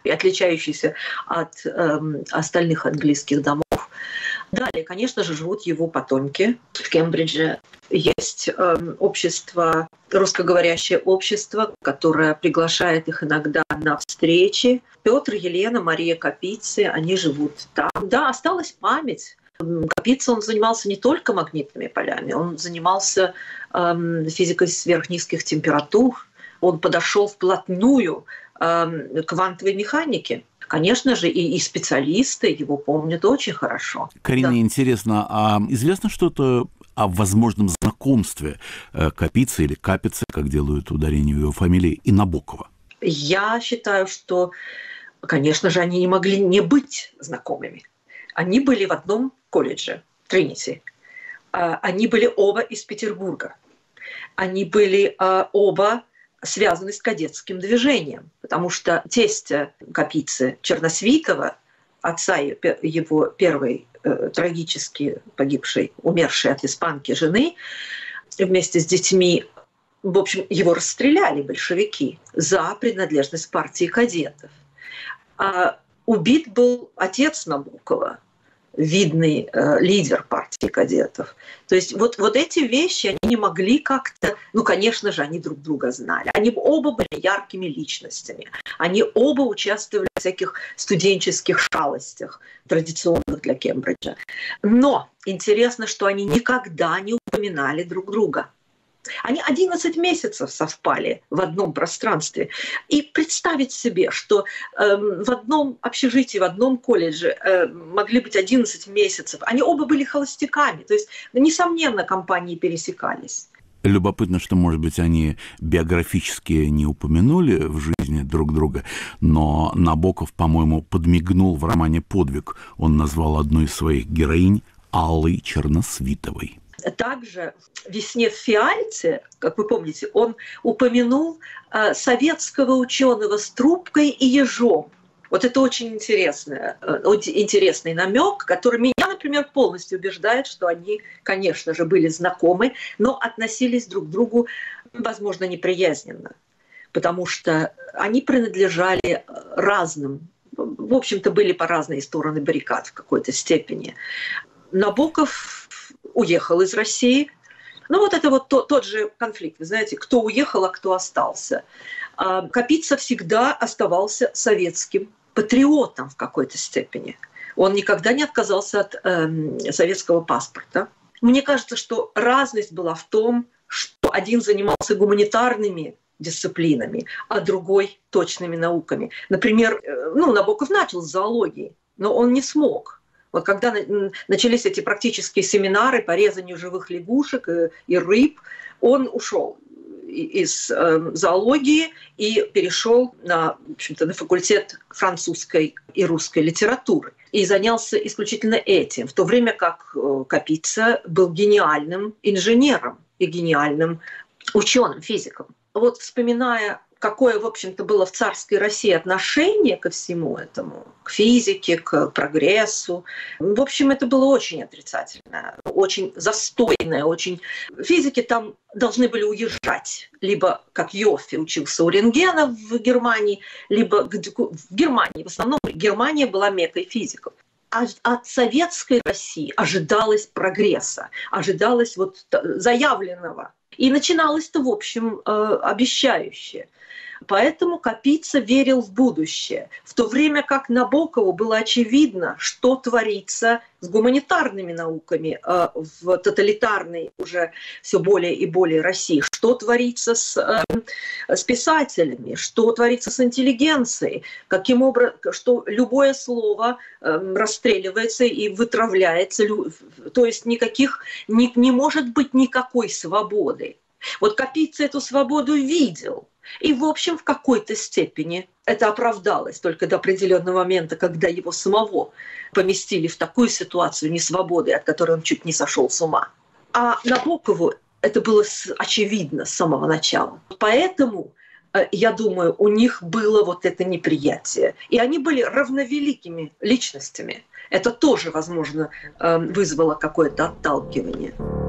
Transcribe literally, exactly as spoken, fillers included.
и отличающийся от э, остальных английских домов. Далее, конечно же, живут его потомки. В Кембридже есть э, общество, русскоговорящее общество, которое приглашает их иногда на встречи. Петр, Елена, Мария Капицы, они живут там. Да, осталась память. Капица, он занимался не только магнитными полями, он занимался э, физикой сверхнизких температур. Он подошел вплотную э, к квантовой механике. Конечно же, и, и специалисты его помнят очень хорошо. Карина, да. Интересно, а известно что-то о возможном знакомстве Капицы или Капицы, как делают ударение в его фамилии, и Набокова? Я считаю, что, конечно же, они не могли не быть знакомыми. Они были в одном колледже, Тринити. Они были оба из Петербурга. Они были оба связаны с кадетским движением, потому что тесть Капицы Черносвитова, отца его первой э, трагически погибшей, умершей от испанки жены, вместе с детьми, в общем, его расстреляли большевики за принадлежность партии кадетов. А убит был отец Набокова, видный э, лидер партии кадетов. То есть вот, вот эти вещи они не могли как-то... Ну, конечно же, они друг друга знали. Они оба были яркими личностями. Они оба участвовали в всяких студенческих шалостях, традиционных для Кембриджа. Но интересно, что они никогда не упоминали друг друга. Они одиннадцать месяцев совпали в одном пространстве. И представить себе, что э, в одном общежитии, в одном колледже э, могли быть одиннадцать месяцев. Они оба были холостяками. То есть, несомненно, компании пересекались. Любопытно, что, может быть, они биографически не упомянули в жизни друг друга, но Набоков, по-моему, подмигнул в романе «Подвиг». Он назвал одну из своих героинь Аллой Черносвитовой. Также в «Весне в Фиальте», как вы помните, он упомянул э, советского ученого с трубкой и ежом. Вот это очень интересный, э, интересный намек, который меня, например, полностью убеждает, что они, конечно же, были знакомы, но относились друг к другу, возможно, неприязненно, потому что они принадлежали разным, в общем-то, были по разные стороны баррикад в какой-то степени. Набоков уехал из России. Ну, вот это вот тот, тот же конфликт, вы знаете, кто уехал, а кто остался. Капица всегда оставался советским патриотом в какой-то степени. Он никогда не отказался от э, советского паспорта. Мне кажется, что разность была в том, что один занимался гуманитарными дисциплинами, а другой – точными науками. Например, э, ну, Набоков начал с зоологии, но он не смог. Вот когда начались эти практические семинары по резанию живых лягушек и, и рыб, он ушел из э, зоологии и перешел на, в общем-то, на факультет французской и русской литературы. И занялся исключительно этим, в то время как э, Капица был гениальным инженером и гениальным ученым, физиком. Вот вспоминая, какое, в общем-то, было в царской России отношение ко всему этому, к физике, к прогрессу. В общем, это было очень отрицательное, очень застойное, очень... Физики там должны были уезжать. Либо, как Йоффе учился у Рентгена в Германии, либо в Германии. В основном Германия была меккой физиков. А от советской России ожидалось прогресса, ожидалось вот заявленного. И начиналось-то, в общем, обещающе. Поэтому Капица верил в будущее, в то время как Набокову было очевидно, что творится с гуманитарными науками в тоталитарной уже все более и более России, что творится с, с писателями, что творится с интеллигенцией, каким образом, что любое слово расстреливается и вытравляется, то есть никаких, не, не может быть никакой свободы. Вот Капица эту свободу видел. И, в общем, в какой-то степени это оправдалось только до определенного момента, когда его самого поместили в такую ситуацию несвободы, от которой он чуть не сошел с ума. А Набокову это было очевидно с самого начала. Поэтому, я думаю, у них было вот это неприятие. И они были равновеликими личностями. Это тоже, возможно, вызвало какое-то отталкивание.